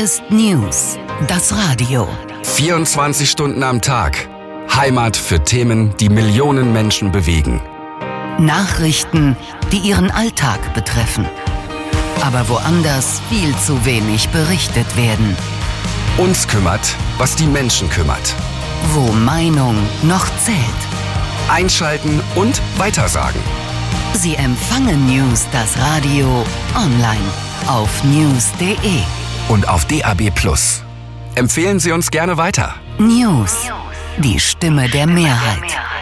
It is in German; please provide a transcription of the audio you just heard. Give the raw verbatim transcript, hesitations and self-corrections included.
ist News, das Radio. vierundzwanzig Stunden am Tag. Heimat für Themen, die Millionen Menschen bewegen. Nachrichten, die ihren Alltag betreffen. Aber woanders viel zu wenig berichtet werden. Uns kümmert, was die Menschen kümmert. Wo Meinung noch zählt. Einschalten und weitersagen. Sie empfangen News, das Radio, online auf news punkt de. Und auf D A B plus. Empfehlen Sie uns gerne weiter. News, die Stimme der Mehrheit.